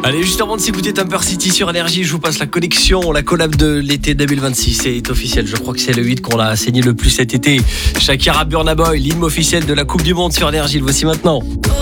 Allez, juste avant de s'écouter Temper City sur Énergie, je vous passe la connexion, la collab de l'été 2026. C'est officiel, je crois que c'est le 8 qu'on l'a saigné le plus cet été. Shakira, Burna Boy, l'hymne officiel de la Coupe du Monde sur Énergie. Le voici maintenant.